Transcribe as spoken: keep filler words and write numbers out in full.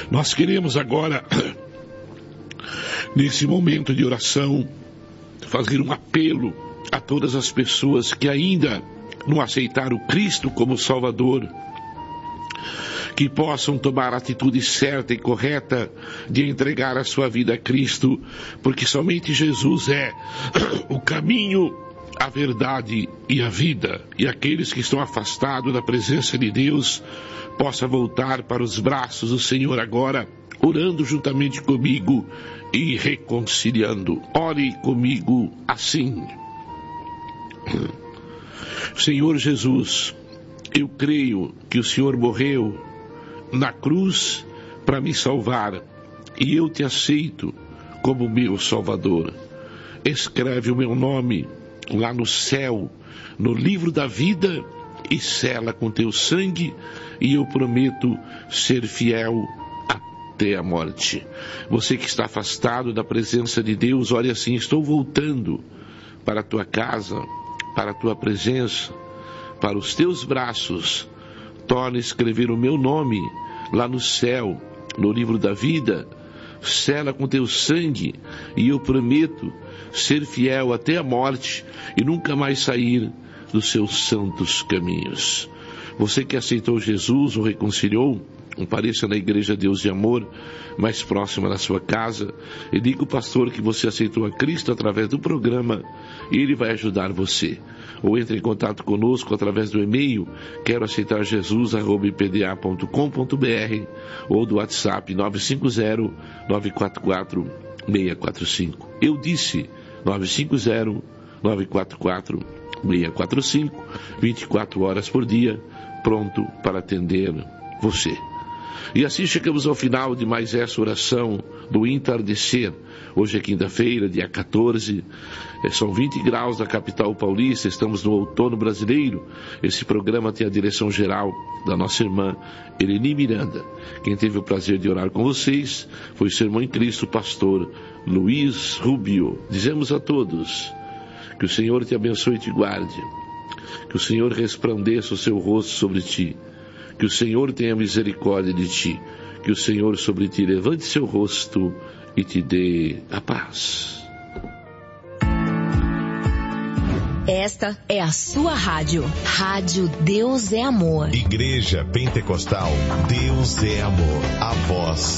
Nós queremos agora, nesse momento de oração, fazer um apelo a todas as pessoas que ainda não aceitaram Cristo como Salvador, que possam tomar a atitude certa e correta de entregar a sua vida a Cristo, porque somente Jesus é o caminho, a verdade e a vida. E aqueles que estão afastados da presença de Deus possam voltar para os braços do Senhor agora, orando juntamente comigo e reconciliando. Ore comigo assim. Senhor Jesus, eu creio que o Senhor morreu na cruz para me salvar, e eu te aceito como meu Salvador. Escreve o meu nome lá no céu, no livro da vida, e sela com teu sangue, e eu prometo ser fiel até a morte. Você que está afastado da presença de Deus, olha assim: estou voltando para a tua casa, para a tua presença, para os teus braços. Torna a escrever o meu nome lá no céu, no livro da vida, sela com teu sangue, e eu prometo ser fiel até a morte e nunca mais sair dos seus santos caminhos. Você que aceitou Jesus ou reconciliou, compareça na Igreja Deus de Amor, mais próxima da sua casa, e diga ao pastor que você aceitou a Cristo através do programa, e ele vai ajudar você. Ou entre em contato conosco através do e-mail quero aceitar jesus arroba i p d a ponto com ponto b r ou do WhatsApp nove cinco zero, nove quatro quatro, seis quatro cinco. Eu disse nove cinco zero, nove quatro quatro, seis quatro cinco, vinte e quatro horas por dia, pronto para atender você. E assim chegamos ao final de mais essa oração do entardecer. Hoje é quinta-feira, dia quatorze, são vinte graus na capital paulista, estamos no outono brasileiro. Esse programa tem a direção geral da nossa irmã Eleni Miranda. Quem teve o prazer de orar com vocês foi o seu irmão em Cristo, pastor Luiz Rubio. Dizemos a todos que o Senhor te abençoe e te guarde, que o Senhor resplandeça o seu rosto sobre ti, que o Senhor tenha misericórdia de ti, que o Senhor sobre ti levante seu rosto e te dê a paz. Esta é a sua rádio. Rádio Deus é Amor. Igreja Pentecostal Deus é Amor. A voz